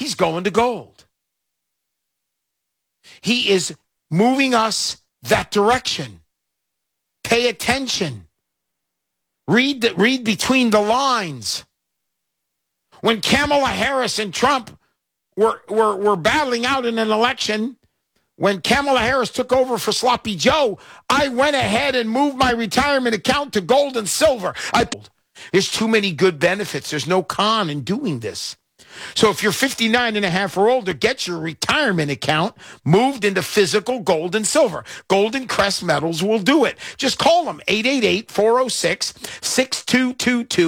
He's going to gold. He is moving us that direction. Pay attention. Read between the lines. When Kamala Harris and Trump were battling out in an election, when Kamala Harris took over for Sloppy Joe, I went ahead and moved my retirement account to gold and silver. There's too many good benefits. There's no con in doing this. So if you're 59 and a half or older, get your retirement account moved into physical gold and silver. Golden Crest Metals will do it. Just call them, 888-406-6222.